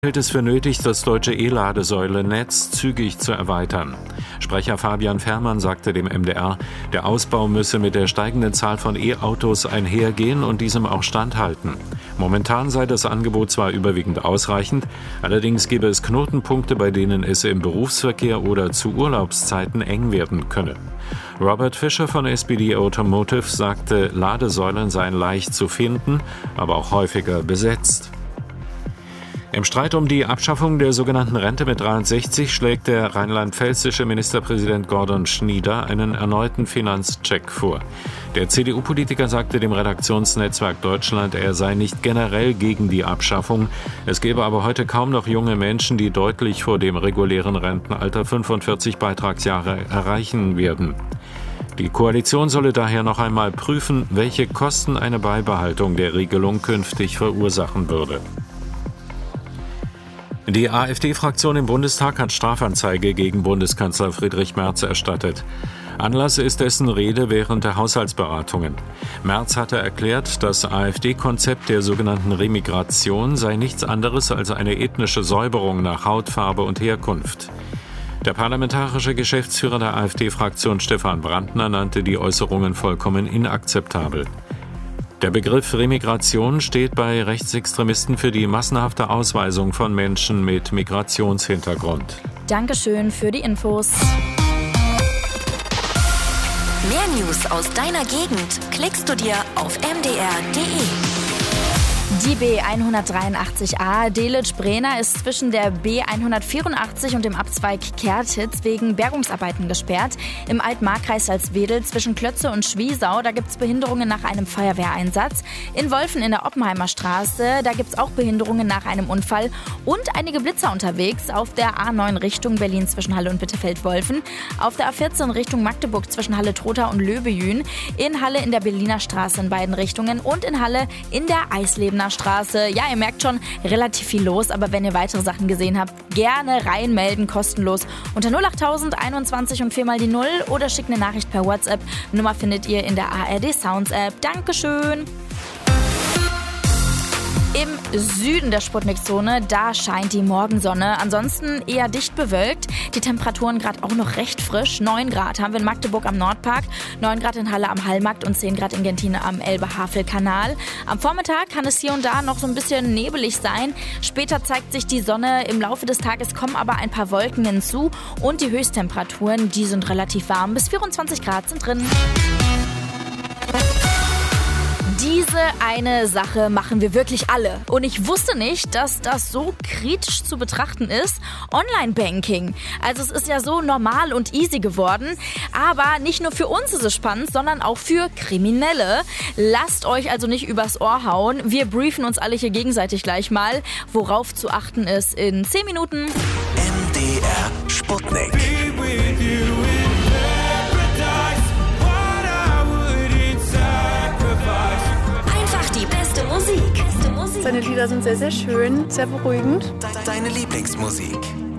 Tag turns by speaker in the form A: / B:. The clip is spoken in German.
A: Hält es für nötig, das deutsche E-Ladesäule-Netz zügig zu erweitern. Sprecher Fabian Fährmann sagte dem MDR, der Ausbau müsse mit der steigenden Zahl von E-Autos einhergehen und diesem auch standhalten. Momentan sei das Angebot zwar überwiegend ausreichend, allerdings gebe es Knotenpunkte, bei denen es im Berufsverkehr oder zu Urlaubszeiten eng werden könne. Robert Fischer von SPD Automotive sagte, Ladesäulen seien leicht zu finden, aber auch häufiger besetzt. Im Streit um die Abschaffung der sogenannten Rente mit 63 schlägt der rheinland-pfälzische Ministerpräsident Gordon Schnieder einen erneuten Finanzcheck vor. Der CDU-Politiker sagte dem Redaktionsnetzwerk Deutschland, er sei nicht generell gegen die Abschaffung. Es gebe aber heute kaum noch junge Menschen, die deutlich vor dem regulären Rentenalter 45 Beitragsjahre erreichen werden. Die Koalition solle daher noch einmal prüfen, welche Kosten eine Beibehaltung der Regelung künftig verursachen würde. Die AfD-Fraktion im Bundestag hat Strafanzeige gegen Bundeskanzler Friedrich Merz erstattet. Anlass ist dessen Rede während der Haushaltsberatungen. Merz hatte erklärt, das AfD-Konzept der sogenannten Remigration sei nichts anderes als eine ethnische Säuberung nach Hautfarbe und Herkunft. Der parlamentarische Geschäftsführer der AfD-Fraktion Stefan Brandner nannte die Äußerungen vollkommen inakzeptabel. Der Begriff Remigration steht bei Rechtsextremisten für die massenhafte Ausweisung von Menschen mit Migrationshintergrund.
B: Dankeschön für die Infos.
C: Mehr News aus deiner Gegend klickst du dir auf mdr.de.
B: Die B183a Delitzsch-Brehna ist zwischen der B184 und dem Abzweig Kertitz wegen Bergungsarbeiten gesperrt. Im Altmarkkreis Salzwedel zwischen Klötze und Schwiesau, da gibt es Behinderungen nach einem Feuerwehreinsatz. In Wolfen in der Oppenheimer Straße, da gibt es auch Behinderungen nach einem Unfall und einige Blitzer unterwegs auf der A9 Richtung Berlin zwischen Halle und Bittefeld-Wolfen, auf der A14 Richtung Magdeburg zwischen Halle-Trotha und Löbejün, in Halle in der Berliner Straße in beiden Richtungen und in Halle in der Eislebener Straße. Ja, ihr merkt schon, relativ viel los, aber wenn ihr weitere Sachen gesehen habt, gerne reinmelden, kostenlos unter 08000 21 und 4 mal die 0 oder schickt eine Nachricht per WhatsApp. Nummer findet ihr in der ARD Sounds App. Dankeschön! Im Süden der Sputnik-Zone, da scheint die Morgensonne. Ansonsten eher dicht bewölkt. Die Temperaturen gerade auch noch recht frisch. 9 Grad haben wir in Magdeburg am Nordpark, 9 Grad in Halle am Hallmarkt und 10 Grad in Gentine am Elbe-Havel-Kanal. Am Vormittag kann es hier und da noch so ein bisschen nebelig sein. Später zeigt sich die Sonne. Im Laufe des Tages kommen aber ein paar Wolken hinzu. Und die Höchsttemperaturen, die sind relativ warm. Bis 24 Grad sind drin. Diese eine Sache machen wir wirklich alle. Und ich wusste nicht, dass das so kritisch zu betrachten ist. Online-Banking. Also es ist ja so normal und easy geworden. Aber nicht nur für uns ist es spannend, sondern auch für Kriminelle. Lasst euch also nicht übers Ohr hauen. Wir briefen uns alle hier gegenseitig gleich mal, worauf zu achten ist in 10 Minuten.
D: MDR Sputnik.
C: Die beste Musik.
E: Seine Lieder sind sehr, sehr schön, sehr beruhigend.
D: Deine Lieblingsmusik.